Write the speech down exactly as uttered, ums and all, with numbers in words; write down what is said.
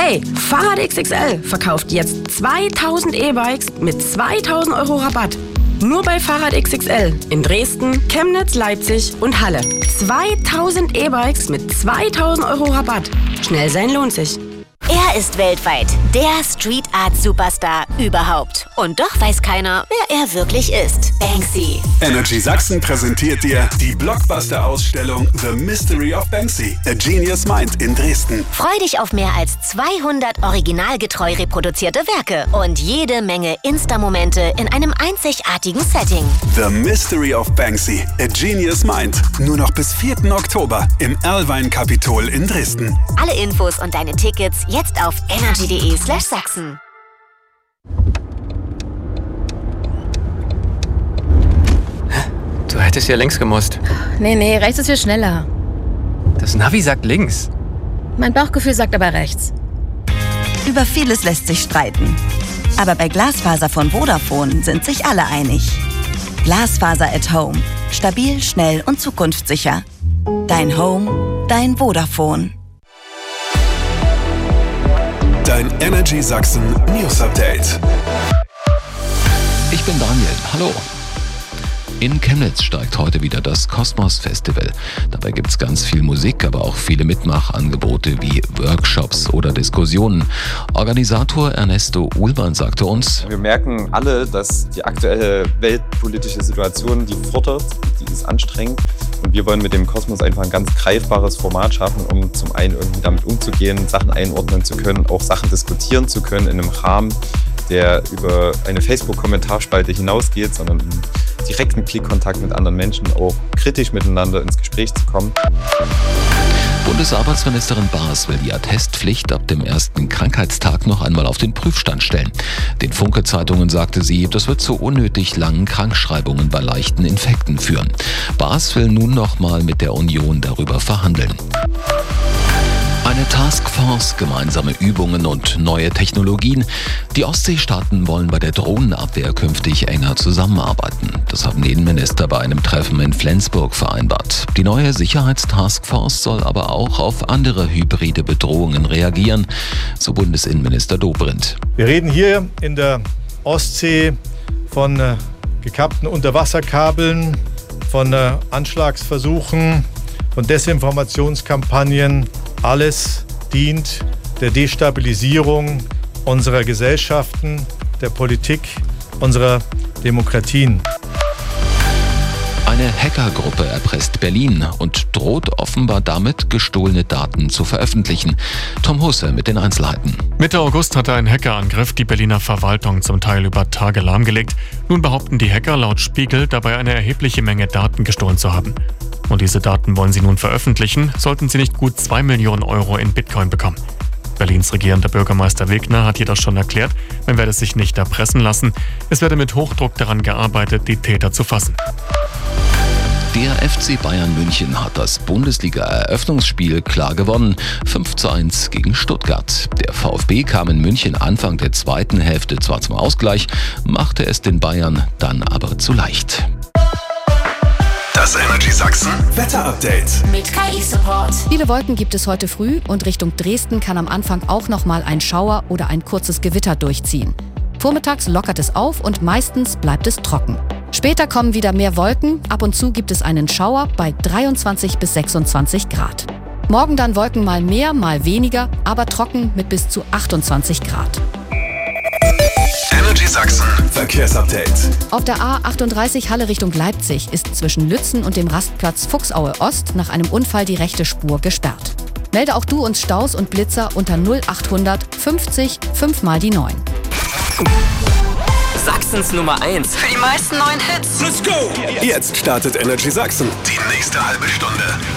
Hey, Fahrrad X X L verkauft jetzt zweitausend E-Bikes mit zweitausend Euro Rabatt. Nur bei Fahrrad X X L in Dresden, Chemnitz, Leipzig und Halle. zweitausend E-Bikes mit zweitausend Euro Rabatt. Schnell sein lohnt sich. Er ist weltweit der Street Art Superstar überhaupt. Und doch weiß keiner, wer er wirklich ist. Banksy. Energy Sachsen präsentiert dir die Blockbuster-Ausstellung The Mystery of Banksy, A Genius Mind in Dresden. Freu dich auf mehr als zweihundert originalgetreu reproduzierte Werke und jede Menge Insta-Momente in einem einzigartigen Setting. The Mystery of Banksy, A Genius Mind. Nur noch bis vierten Oktober im Erlwein-Kapitol in Dresden. Alle Infos und deine Tickets jetzt auf energy.de slash Sachsen. Du hättest ja links gemusst. Nee, nee, rechts ist viel schneller. Das Navi sagt links. Mein Bauchgefühl sagt aber rechts. Über vieles lässt sich streiten. Aber bei Glasfaser von Vodafone sind sich alle einig. Glasfaser at Home. Stabil, schnell und zukunftssicher. Dein Home, dein Vodafone. Dein Energy Sachsen News Update. Ich bin Daniel. Hallo. In Chemnitz steigt heute wieder das Kosmos Festival. Dabei gibt es ganz viel Musik, aber auch viele Mitmachangebote wie Workshops oder Diskussionen. Organisator Ernesto Uhlmann sagte uns: Wir merken alle, dass die aktuelle weltpolitische Situation, die fordert, die ist anstrengend. Und wir wollen mit dem Kosmos einfach ein ganz greifbares Format schaffen, um zum einen irgendwie damit umzugehen, Sachen einordnen zu können, auch Sachen diskutieren zu können in einem Rahmen, der über eine Facebook-Kommentarspalte hinausgeht, sondern im direkten Klickkontakt mit anderen Menschen auch kritisch miteinander ins Gespräch zu kommen. Bundesarbeitsministerin Baas will die Attestpflicht ab dem ersten Krankheitstag noch einmal auf den Prüfstand stellen. Den Funke-Zeitungen sagte sie, das wird zu unnötig langen Krankschreibungen bei leichten Infekten führen. Baas will nun noch mal mit der Union darüber verhandeln. Eine Taskforce, gemeinsame Übungen und neue Technologien. Die Ostseestaaten wollen bei der Drohnenabwehr künftig enger zusammenarbeiten. Das haben die Innenminister bei einem Treffen in Flensburg vereinbart. Die neue Sicherheitstaskforce soll aber auch auf andere hybride Bedrohungen reagieren, so Bundesinnenminister Dobrindt. Wir reden hier in der Ostsee von äh, gekappten Unterwasserkabeln, von äh, Anschlagsversuchen, von Desinformationskampagnen. Alles dient der Destabilisierung unserer Gesellschaften, der Politik, unserer Demokratien. Eine Hackergruppe erpresst Berlin und droht offenbar damit, gestohlene Daten zu veröffentlichen. Tom Husse mit den Einzelheiten. Mitte August hatte ein Hackerangriff die Berliner Verwaltung zum Teil über Tage lahmgelegt. Nun behaupten die Hacker laut Spiegel, dabei eine erhebliche Menge Daten gestohlen zu haben. Und diese Daten wollen sie nun veröffentlichen, sollten sie nicht gut zwei Millionen Euro in Bitcoin bekommen. Berlins regierender Bürgermeister Wegner hat jedoch schon erklärt, man werde sich nicht erpressen lassen. Es werde mit Hochdruck daran gearbeitet, die Täter zu fassen. Der F C Bayern München hat das Bundesliga-Eröffnungsspiel klar gewonnen, fünf zu eins gegen Stuttgart. Der VfB kam in München Anfang der zweiten Hälfte zwar zum Ausgleich, machte es den Bayern dann aber zu leicht. Das Energy Sachsen Wetter-Update Mit K I-Support. Viele Wolken gibt es heute früh und Richtung Dresden kann am Anfang auch noch mal ein Schauer oder ein kurzes Gewitter durchziehen. Vormittags lockert es auf und meistens bleibt es trocken. Später kommen wieder mehr Wolken, ab und zu gibt es einen Schauer bei dreiundzwanzig bis sechsundzwanzig Grad. Morgen dann Wolken mal mehr, mal weniger, aber trocken mit bis zu achtundzwanzig Grad. Energy Sachsen Verkehrsupdate. Auf der A achtunddreißig Halle Richtung Leipzig ist zwischen Lützen und dem Rastplatz Fuchsaue Ost nach einem Unfall die rechte Spur gesperrt. Melde auch du uns Staus und Blitzer unter null achthundert fünfzig fünf mal die neun. Sachsens Nummer eins. Für die meisten neuen Hits. Let's go! Jetzt startet Energy Sachsen. Die nächste halbe Stunde.